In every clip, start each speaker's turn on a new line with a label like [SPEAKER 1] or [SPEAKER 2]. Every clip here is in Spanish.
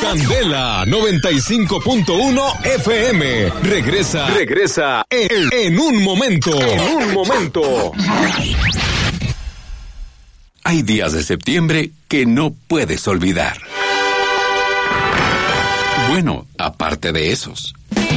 [SPEAKER 1] Candela 95.1 FM. Regresa en un momento.
[SPEAKER 2] Hay días de septiembre que no puedes olvidar. Bueno, aparte de esos.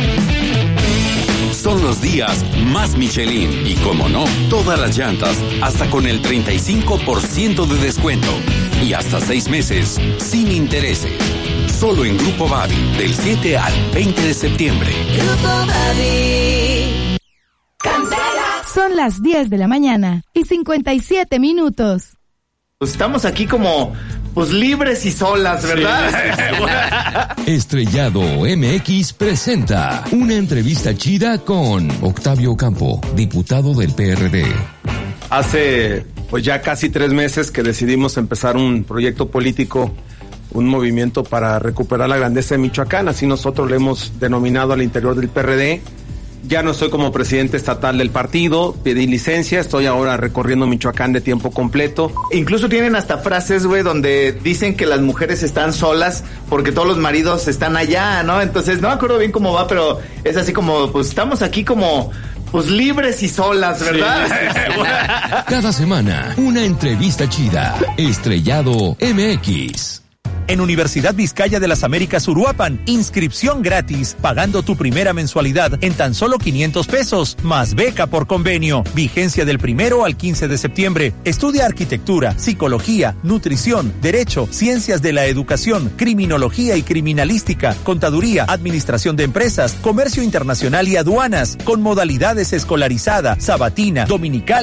[SPEAKER 2] Son los días más Michelin y, como no, todas las llantas hasta con el 35% de descuento y hasta 6 meses sin intereses. Solo en Grupo Bavi, del 7 al 20 de septiembre.
[SPEAKER 3] Grupo Bavi. Candela.
[SPEAKER 4] Son las 10 de la mañana y 57 minutos.
[SPEAKER 5] Pues estamos aquí como, pues libres y solas, ¿verdad?
[SPEAKER 1] Sí.
[SPEAKER 6] Estrellado MX presenta una entrevista chida con Octavio Campo, diputado del PRD.
[SPEAKER 7] Hace pues ya casi 3 meses que decidimos empezar un proyecto político, un movimiento para recuperar la grandeza de Michoacán, así nosotros le hemos denominado al interior del PRD. Ya no estoy como presidente estatal del partido, pedí licencia, estoy ahora recorriendo Michoacán de tiempo completo.
[SPEAKER 5] Incluso tienen hasta frases, güey, donde dicen que las mujeres están solas porque todos los maridos están allá, ¿no? Entonces, no me acuerdo bien cómo va, pero es así como, pues estamos aquí como, pues libres y solas, ¿verdad?
[SPEAKER 7] Sí.
[SPEAKER 6] Cada semana, una entrevista chida. Estrellado MX.
[SPEAKER 8] En Universidad Vizcaya de las Américas Uruapan, inscripción gratis, pagando tu primera mensualidad en tan solo 500 pesos, más beca por convenio. Vigencia del 1 al 15 de septiembre. Estudia arquitectura, psicología, nutrición, derecho, ciencias de la educación, criminología y criminalística, contaduría, administración de empresas, comercio internacional y aduanas, con modalidades escolarizada, sabatina, dominical